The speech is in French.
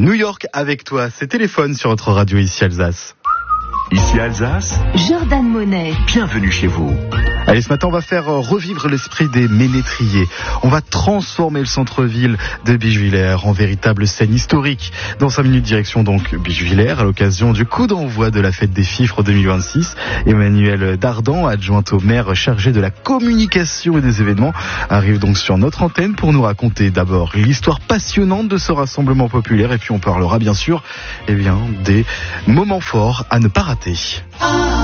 New York avec toi, c'est Téléphone sur notre radio ici Alsace. Ici Alsace, Jordan Monet. Bienvenue chez vous. Allez, ce matin, on va faire revivre l'esprit des ménétriers. On va transformer le centre-ville de Bischwiller en véritable scène historique. Dans 5 minutes, direction donc Bischwiller, à l'occasion du coup d'envoi de la fête des Fifres 2026. Emmanuel Dardan, adjointe au maire chargé de la communication et des événements, arrive donc sur notre antenne pour nous raconter d'abord l'histoire passionnante de ce rassemblement populaire. Et puis on parlera bien sûr des moments forts à ne pas rater.